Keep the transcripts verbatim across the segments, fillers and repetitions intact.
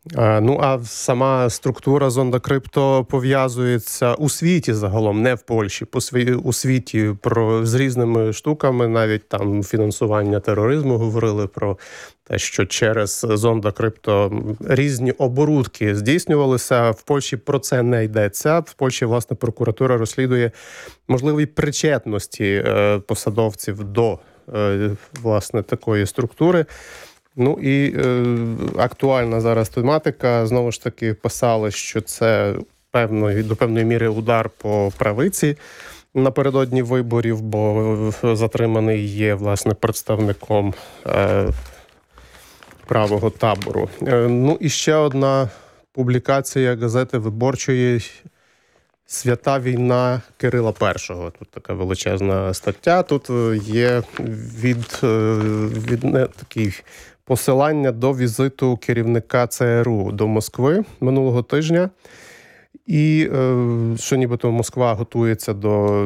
Ну, а сама структура Зонда Крипто пов'язується у світі загалом, не в Польщі, по сві... у світі про... з різними штуками, навіть там фінансування тероризму говорили про те, що через Зонда Крипто різні оборудки здійснювалися. В Польщі про це не йдеться. В Польщі, власне, прокуратура розслідує можливі причетності посадовців до, власне, такої структури. Ну і е, актуальна зараз тематика. Знову ж таки, писали, що це певної, до певної міри удар по правиці напередодні виборів, бо затриманий є, власне, представником е, правого табору. Е, ну і ще одна публікація газети «Виборчої» «Свята війна Кирила Першого». Тут така величезна стаття. Тут є від, від не, такий посилання до візиту керівника ЦРУ до Москви минулого тижня. І що нібито Москва готується до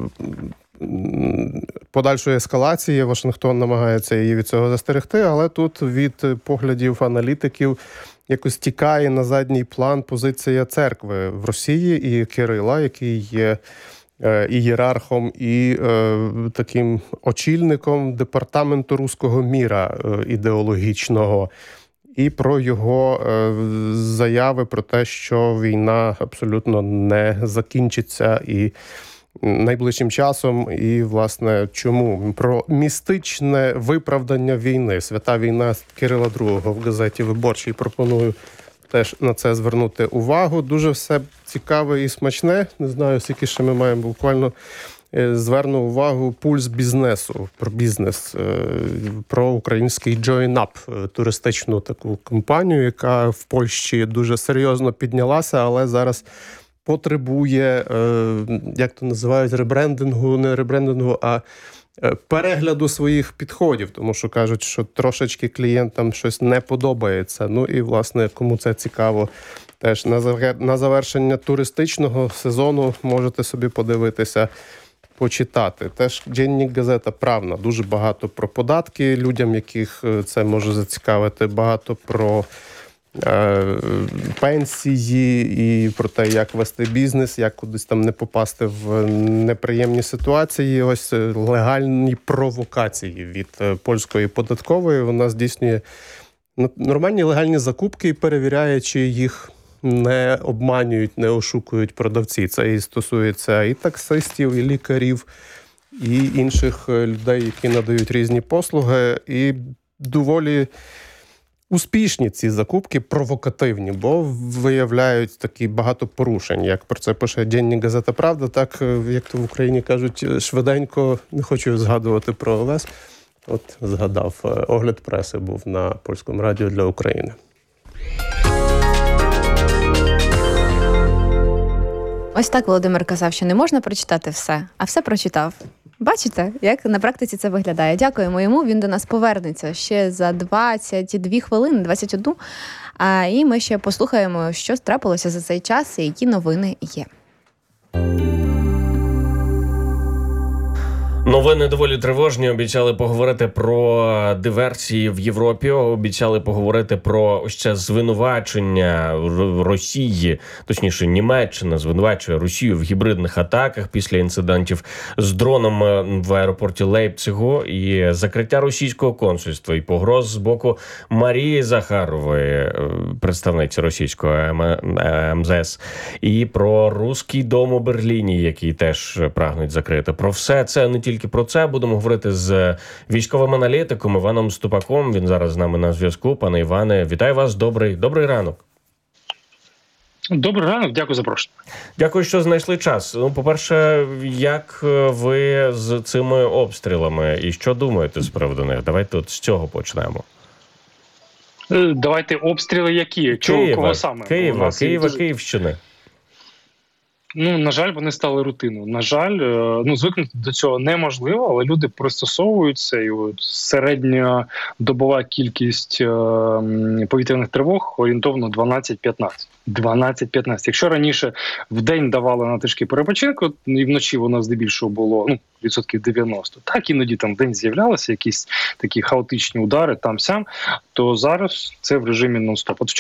подальшої ескалації. Вашингтон намагається її від цього застерегти, але тут від поглядів аналітиків якось тікає на задній план позиція церкви в Росії і Кирила, який є і ієрархом, і е, таким очільником департаменту руського міра е, ідеологічного, і про його е, заяви про те, що війна абсолютно не закінчиться і найближчим часом, і, власне, чому? Про містичне виправдання війни. Свята війна Кирила Другого в газеті «Виборчій» пропоную теж на це звернути увагу. Дуже все цікаве і смачне. Не знаю, скільки ще ми маємо. Буквально зверну увагу пульс бізнесу, про бізнес, про український Join Up, туристичну таку компанію, яка в Польщі дуже серйозно піднялася, але зараз потребує, як то називають, ребрендингу, не ребрендингу, а перегляду своїх підходів, тому що кажуть, що трошечки клієнтам щось не подобається. Ну і, власне, кому це цікаво, теж на завершення туристичного сезону можете собі подивитися, почитати. Теж «Денник Газета Правна». Дуже багато про податки людям, яких це може зацікавити, багато про пенсії і про те, як вести бізнес, як кудись там не попасти в неприємні ситуації. Ось легальні провокації від польської податкової. Вона здійснює нормальні легальні закупки, перевіряючи їх, не обманюють, не ошукують продавці. Це і стосується і таксистів, і лікарів, і інших людей, які надають різні послуги. І доволі успішні ці закупки, провокативні, бо виявляють такі багато порушень. Як про це пише «Денник Газета Правда», так, як то в Україні кажуть, швиденько, не хочу згадувати про ОВЕС, от згадав, огляд преси був на Польському радіо для України. Ось так Володимир казав, що не можна прочитати все, а все прочитав. Бачите, як на практиці це виглядає. Дякуємо йому, він до нас повернеться ще за двадцять дві хвилини, двадцять одну. А, і ми ще послухаємо, що трапилося за цей час і які новини є. Новини доволі тривожні. Обіцяли поговорити про диверсії в Європі, обіцяли поговорити про ще звинувачення Росії, точніше Німеччина звинувачує Росію в гібридних атаках після інцидентів з дроном в аеропорті Лейпцигу і закриття російського консульства і погроз з боку Марії Захарової, представниці російського ем зе ес, і про Руський дом у Берліні, який теж прагнуть закрити. Про все це, не тільки Тільки про це будемо говорити з військовим аналітиком Іваном Ступаком. Він зараз з нами на зв'язку. Пане Іване, вітаю вас. Добрий, добрий ранок. Добрий ранок, дякую за запрошення. Дякую, що знайшли час. Ну, по-перше, як ви з цими обстрілами і що думаєте з приводу них? Давайте от з цього почнемо. Давайте обстріли які? Чого, кого саме? Києва, Києва, дуже... Київщини. Ну, на жаль, вони стали рутиною. На жаль, ну, звикнути до цього неможливо, але люди пристосовуються, і от середньодобова кількість е, повітряних тривог орієнтовно дванадцять-п'ятнадцять. дванадцять-п'ятнадцять. Якщо раніше в день давали на трішки перепочинку, і вночі воно здебільшого було, ну, відсотків дев'яносто, так іноді там в день з'являлися якісь такі хаотичні удари там-сям, то зараз це в режимі нон-стоп. От